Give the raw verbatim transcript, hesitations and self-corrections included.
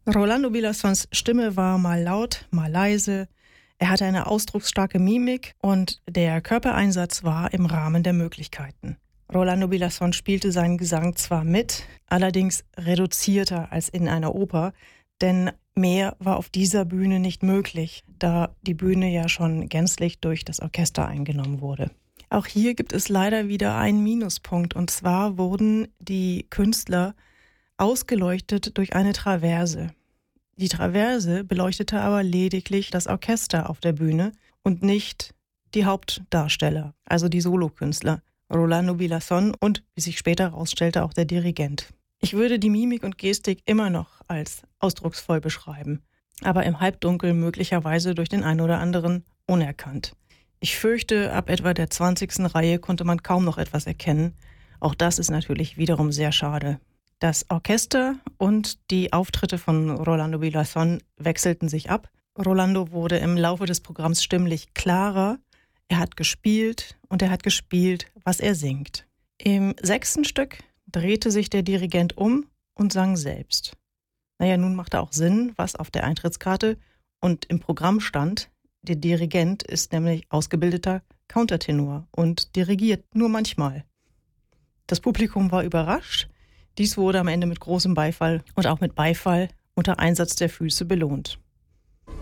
Rolando Bilassons Stimme war mal laut, mal leise. Er hatte eine ausdrucksstarke Mimik und der Körpereinsatz war im Rahmen der Möglichkeiten. Rolando Bilasson spielte seinen Gesang zwar mit, allerdings reduzierter als in einer Oper, denn mehr war auf dieser Bühne nicht möglich, da die Bühne ja schon gänzlich durch das Orchester eingenommen wurde. Auch hier gibt es leider wieder einen Minuspunkt, und zwar wurden die Künstler ausgeleuchtet durch eine Traverse. Die Traverse beleuchtete aber lediglich das Orchester auf der Bühne und nicht die Hauptdarsteller, also die Solokünstler, Rolando Bilasson und, wie sich später herausstellte, auch der Dirigent. Ich würde die Mimik und Gestik immer noch als ausdrucksvoll beschreiben, aber im Halbdunkel möglicherweise durch den einen oder anderen unerkannt. Ich fürchte, ab etwa der zwanzigsten Reihe konnte man kaum noch etwas erkennen. Auch das ist natürlich wiederum sehr schade. Das Orchester und die Auftritte von Rolando Bilasson wechselten sich ab. Rolando wurde im Laufe des Programms stimmlich klarer. Er hat gespielt und er hat gespielt, was er singt. Im sechsten Stück drehte sich der Dirigent um und sang selbst. Naja, nun machte auch Sinn, was auf der Eintrittskarte und im Programm stand. Der Dirigent ist nämlich ausgebildeter Countertenor und dirigiert nur manchmal. Das Publikum war überrascht. Dies wurde am Ende mit großem Beifall und auch mit Beifall unter Einsatz der Füße belohnt.